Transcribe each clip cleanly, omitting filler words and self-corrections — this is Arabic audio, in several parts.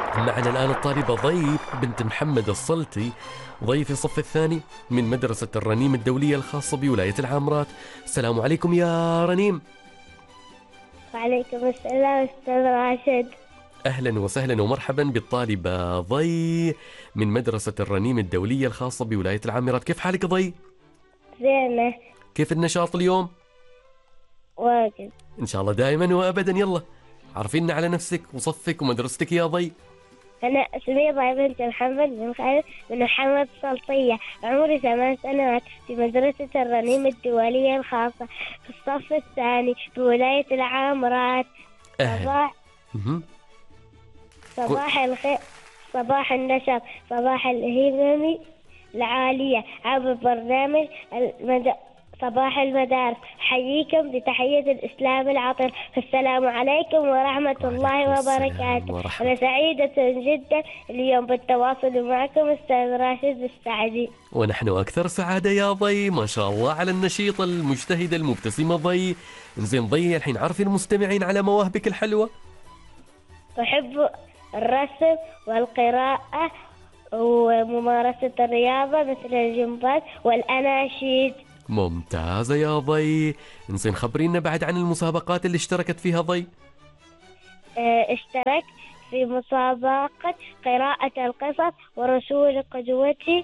معنا الآن الطالبة ضي بنت محمد السلطي، ضي في الصف الثاني من مدرسة الرنيم الدولية الخاصة بولاية العامرات. السلام عليكم يا رنيم. وعليكم السلام أستاذ راشد. أهلا وسهلا ومرحبا بالطالبة ضي من مدرسة الرنيم الدولية الخاصة بولاية العامرات. كيف حالك ضي؟ زينة. كيف النشاط اليوم؟ واجد. إن شاء الله دائما وأبدا. يلا عرفينا على نفسك وصفك ومدرستك يا ضي. أنا اسمي ضي بنت محمد بن خالد بن محمد سلطية، عمري 8 سنوات، في مدرسة الرنيم الدولية الخاصة في الصف الثاني بولاية العامرات. أهلا. صباح مهم. صباح الخير، صباح النشاط، صباح الهمم العالية، عبر برنامج صباح المدارس. حييكم بتحية الإسلام العطر، السلام عليكم ورحمة الله وبركاته. أنا سعيدة جدا اليوم بالتواصل معكم أستاذ راشد السعدي. ونحن أكثر سعادة يا ضي، ما شاء الله على النشيطة المجتهدة المبتسمة ضي. زين ضي، الحين عارفين المستمعين على مواهبك الحلوة. أحب الرسم والقراءة وممارسة الرياضة مثل الجمباز والأناشيد. ممتازة يا ضي. زين خبرينا بعد عن المسابقات اللي اشتركت فيها ضي. اشتركت في مسابقة قراءة القصص ورسول قدوتي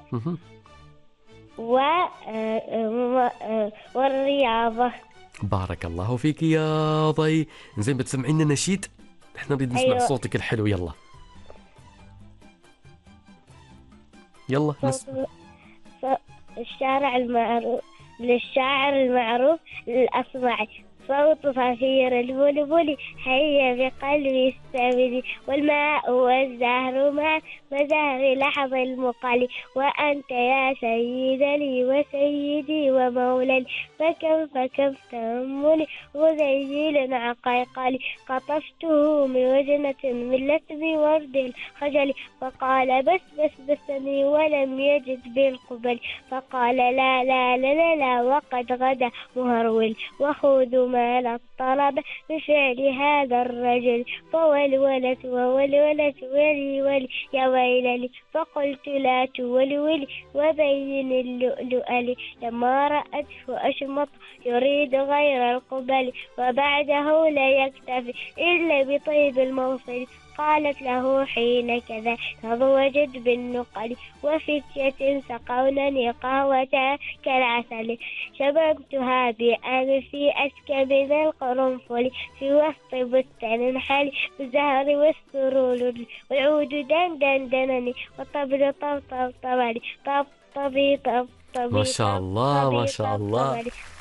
والرياضة. بارك الله فيك يا ضي. زين بتسمعينا نشيد؟ احنا نريد نسمع أيوة. صوتك الحلو. يلا يلا نسمع. الشارع المعروف للشاعر المعروف الأصمعي، صوت صفير البلبل هيا بقلبي استبدي، والماء والزهر مع مزهر لحظ المقال، وأنت يا سيد لي وسيدي ومولي، فكم تأملي وذيل عقيقالي، قطفته من وجنة من لتم ورد الخجل، فقال بسني ولم يجد بالقبل، فقال لا وقد غدا مهرول، وخذوا مال الطلب بفعل هذا الرجل، فولولت ولي يا ويلي، فقلت لا تولولي وبين اللؤلؤ لي، لما رأته أشمط يريد غير القبل، وبعده لا يكتفي إلا بطيب الموصل، قالت له حين كذا تزوجت بالنقل، وفتية سقونني قهوة كالعسل، شببتها بأن في أسكب القرنفل، في وسط بستان حالي بالزهر والسرور، والعود دندنني والطبل طبطبني طبطبي ما شاء الله ما شاء الله.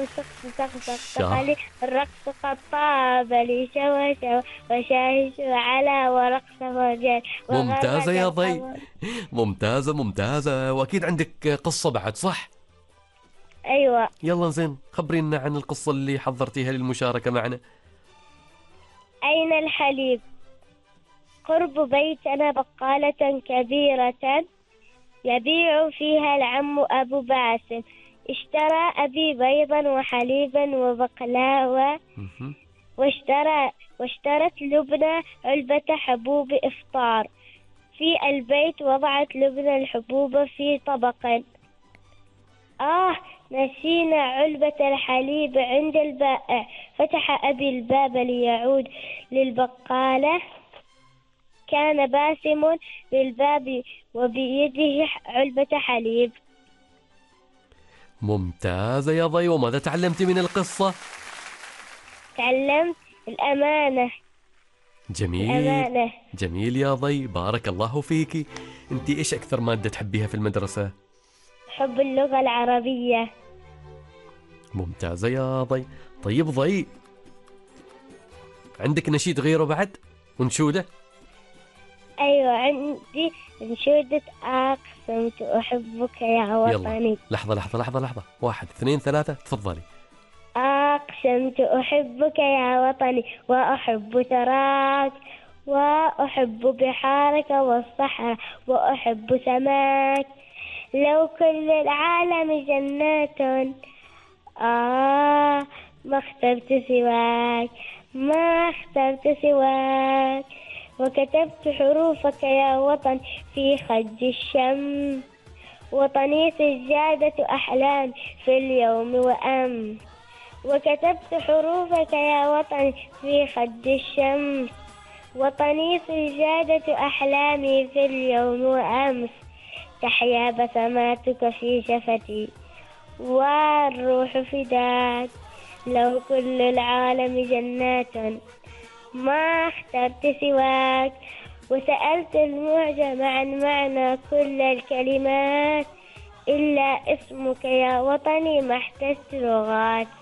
الرقص قد طاب لي شوى وشاهش على ورقص فرجال. ممتازة يا ضي، ممتازة. وأكيد عندك قصة بعد، صح؟ أيوة. يلا زين خبرينا عن القصة اللي حضرتيها للمشاركة معنا. أين الحليب؟ قرب بيتنا بقالة كبيرة يبيع فيها العم أبو باسم، اشترى أبي بيضا وحليبا وبقلاوة، واشترت لبنى علبة حبوب إفطار، في البيت وضعت لبنى الحبوب في طبق. نسينا علبة الحليب عند البائع، فتح أبي الباب ليعود للبقالة، كان باسم بالباب وبيده علبة حليب. ممتازة يا ضي. وماذا تعلمت من القصة؟ تعلمت الأمانة. جميل يا ضي، بارك الله فيك. انت ايش أكثر مادة تحبيها في المدرسة؟ حب اللغة العربية. ممتازة يا ضي. طيب ضي، عندك نشيد غيره بعد ونشوده؟ أيوة عندي نشودة أقسمت أحبك يا وطني. يلا لحظة 1 2 3 تفضلي. أقسمت أحبك يا وطني وأحب ثراك وأحب بحارك والصحراء وأحب سماك، لو كل العالم جنات ما اخترت سواك وكتبت حروفك يا وطن في خد الشم، وطني سجادة أحلام في اليوم وأمس. وكتبت حروفك يا وطن في خد الشمس، وطني سجادة أحلامي في اليوم وأمس. تحيا بسماتك في شفتي والروح فداك، لو كل العالم جنات ما اخترت سواك. وسألت المعجم عن معنى كل الكلمات، إلا اسمك يا وطني ما احتجت لغات.